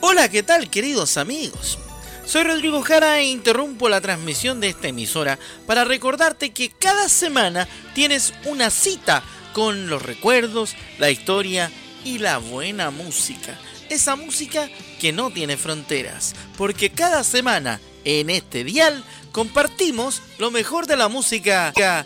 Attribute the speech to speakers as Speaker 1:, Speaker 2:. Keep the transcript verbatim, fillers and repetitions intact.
Speaker 1: Hola, ¿qué tal, queridos amigos? Soy Rodrigo Jara e interrumpo la transmisión de esta emisora para recordarte que cada semana tienes una cita con los recuerdos, la historia y la buena música. Esa música que no tiene fronteras, porque cada semana en este dial compartimos lo mejor de la música